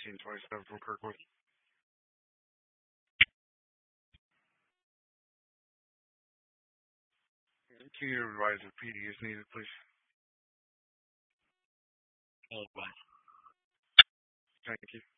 1927 from Kirkwood. Can you advise if PD is needed, please? Oh, bye. Thank you.